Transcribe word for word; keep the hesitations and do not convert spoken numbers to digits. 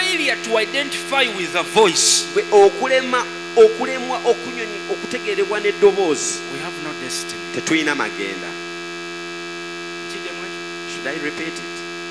failure to identify with a voice, bwe okulema okulemwa okunyonyi okutegerebwa n'eddoboozi, we have no destiny. tetulina magenda. Should I repeat it?